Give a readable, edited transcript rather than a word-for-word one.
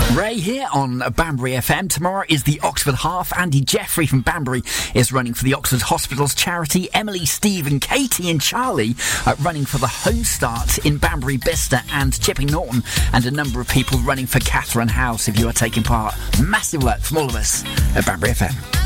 Ray here on Banbury FM. Tomorrow is the Oxford Half. Andy Jeffrey from Banbury is running for the Oxford Hospitals charity. Emily, Steve and Katie and Charlie running for the Home Start in Banbury Bicester and Chipping Norton, and a number of people running for Catherine House. If you are taking part, massive work from all of us at Banbury FM.